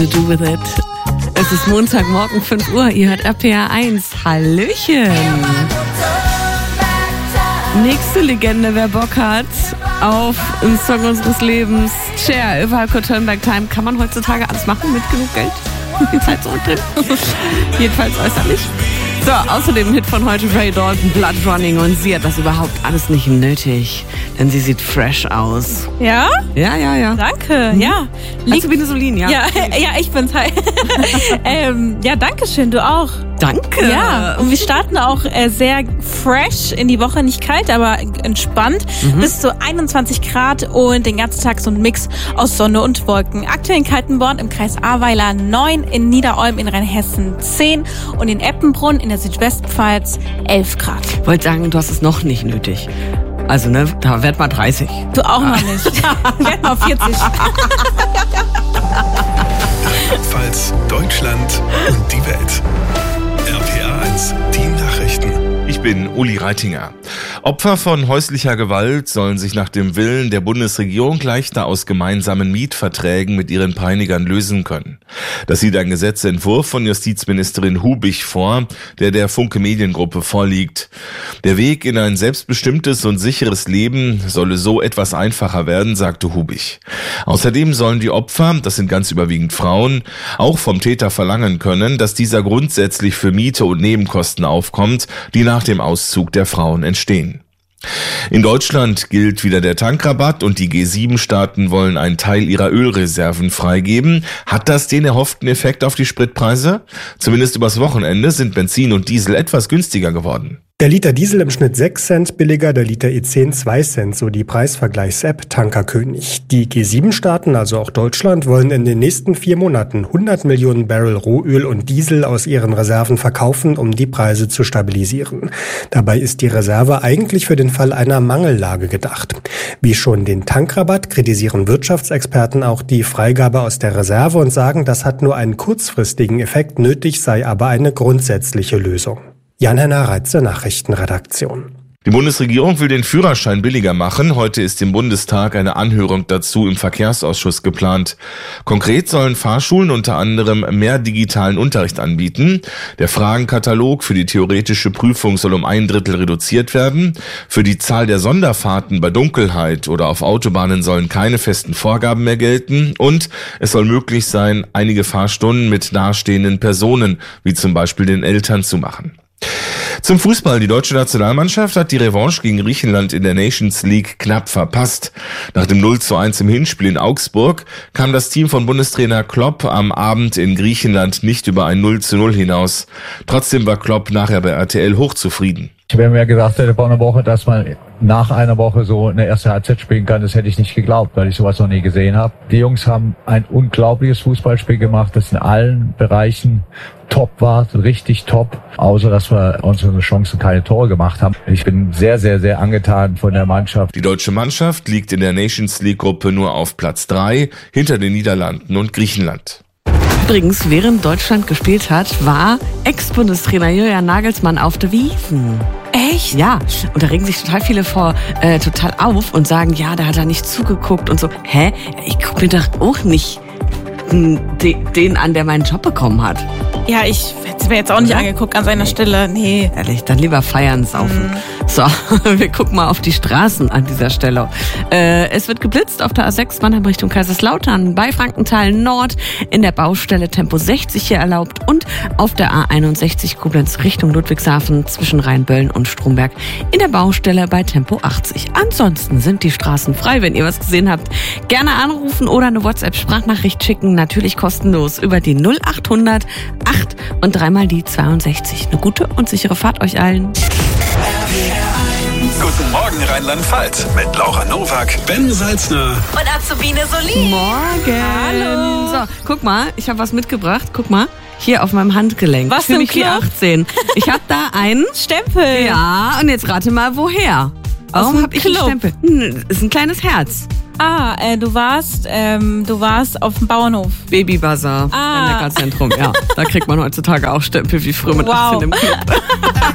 Do with it. Es ist Montagmorgen, 5 Uhr. Ihr hört RPR 1. Hallöchen. Nächste Legende, wer Bock hat auf einen Song unseres Lebens. Cher, If I Could Turn Back Time. Kann man heutzutage alles machen mit genug Geld? Die Zeit zurückdrehen. Jedenfalls äußerlich. So, außerdem Hit von heute Ray Dalton, Blood Running, und sie hat das überhaupt alles nicht nötig, denn sie sieht fresh aus. Ja? Ja. Danke, ja. Hast du Vinosolin, ja? Ja, ich bin's. Hi. Ja, danke schön, du auch. Danke. Ja, und wir starten auch sehr fresh in die Woche, nicht kalt, aber entspannt. Bis zu 21 Grad und den ganzen Tag so ein Mix aus Sonne und Wolken. Aktuell in Kaltenborn im Kreis Ahrweiler 9, in Niederolm in Rheinhessen 10 und in Eppenbrunn in der Südwestpfalz 11 Grad. Ich wollte sagen, du hast es noch nicht nötig. Also, ne, da werd mal 30. Du auch noch nicht. Werd mal 40. Pfalz, Deutschland und die Welt. RPR 1, die Nachrichten. Ich bin Uli Reitinger. Opfer von häuslicher Gewalt sollen sich nach dem Willen der Bundesregierung leichter aus gemeinsamen Mietverträgen mit ihren Peinigern lösen können. Das sieht ein Gesetzentwurf von Justizministerin Hubich vor, der Funke Mediengruppe vorliegt. Der Weg in ein selbstbestimmtes und sicheres Leben solle so etwas einfacher werden, sagte Hubich. Außerdem sollen die Opfer, das sind ganz überwiegend Frauen, auch vom Täter verlangen können, dass dieser grundsätzlich für Miete und Nebenkosten aufkommt, die nach dem Auszug der Frauen entstehen. In Deutschland gilt wieder der Tankrabatt und die G7-Staaten wollen einen Teil ihrer Ölreserven freigeben. Hat das den erhofften Effekt auf die Spritpreise? Zumindest übers Wochenende sind Benzin und Diesel etwas günstiger geworden. Der Liter Diesel im Schnitt 6 Cent billiger, der Liter E10 2 Cent, so die Preisvergleichs-App Tankerkönig. Die G7-Staaten, also auch Deutschland, wollen in den nächsten 4 Monaten 100 Millionen Barrel Rohöl und Diesel aus ihren Reserven verkaufen, um die Preise zu stabilisieren. Dabei ist die Reserve eigentlich für den Fall einer Mangellage gedacht. Wie schon den Tankrabatt kritisieren Wirtschaftsexperten auch die Freigabe aus der Reserve und sagen, das hat nur einen kurzfristigen Effekt, nötig sei aber eine grundsätzliche Lösung. Jan-Henner Reitze, Nachrichtenredaktion. Die Bundesregierung will den Führerschein billiger machen. Heute ist im Bundestag eine Anhörung dazu im Verkehrsausschuss geplant. Konkret sollen Fahrschulen unter anderem mehr digitalen Unterricht anbieten. Der Fragenkatalog für die theoretische Prüfung soll um 1/3 reduziert werden. Für die Zahl der Sonderfahrten bei Dunkelheit oder auf Autobahnen sollen keine festen Vorgaben mehr gelten. Und es soll möglich sein, einige Fahrstunden mit nahestehenden Personen, wie zum Beispiel den Eltern, zu machen. Zum Fußball. Die deutsche Nationalmannschaft hat die Revanche gegen Griechenland in der Nations League knapp verpasst. Nach dem 0:1 im Hinspiel in Augsburg kam das Team von Bundestrainer Klopp am Abend in Griechenland nicht über ein 0:0 hinaus. Trotzdem war Klopp nachher bei RTL hochzufrieden. Wenn mir gesagt hätte vor einer Woche, dass man nach einer Woche so eine erste Halbzeit spielen kann, das hätte ich nicht geglaubt, weil ich sowas noch nie gesehen habe. Die Jungs haben ein unglaubliches Fußballspiel gemacht, das in allen Bereichen top war, richtig top, außer dass wir unsere Chancen keine Tore gemacht haben. Ich bin sehr, sehr, sehr angetan von der Mannschaft. Die deutsche Mannschaft liegt in der Nations League Gruppe nur auf Platz 3, hinter den Niederlanden und Griechenland. Übrigens, während Deutschland gespielt hat, war Ex-Bundestrainer Julian Nagelsmann auf der Wiesn. Echt? Ja, und da regen sich total viele total auf und sagen, ja, da hat er nicht zugeguckt und so. Hä? Ich gucke mir doch auch nicht den an, der meinen Job bekommen hat. Ja, ich hätte es mir jetzt auch nicht angeguckt an seiner Stelle. Nee. Ehrlich, dann lieber feiern, saufen. So, wir gucken mal auf die Straßen an dieser Stelle. Es wird geblitzt auf der A6 Mannheim Richtung Kaiserslautern, bei Frankenthal Nord, in der Baustelle Tempo 60 hier erlaubt und auf der A61 Koblenz Richtung Ludwigshafen zwischen Rheinböllen und Stromberg in der Baustelle bei Tempo 80. Ansonsten sind die Straßen frei. Wenn ihr was gesehen habt, gerne anrufen oder eine WhatsApp-Sprachnachricht schicken, natürlich kostenlos über die 0800 8 und 3 die 62. Eine gute und sichere Fahrt euch allen. Guten Morgen Rheinland-Pfalz mit Laura Nowak, Ben Salzner Und Azubine Solin. Morgen. Hallo. So, guck mal, ich habe was mitgebracht. Guck mal, hier auf meinem Handgelenk. Was für im mich die Knopf? 18. Ich habe da einen Stempel. Ja, und jetzt rate mal, woher? Warum dem habe ich einen Club. Stempel? Ist ein kleines Herz. Du warst auf dem Bauernhof. Babybazar, im Neckarzentrum. Ja, da kriegt man heutzutage auch Stempel wie früher mit 18 im Club.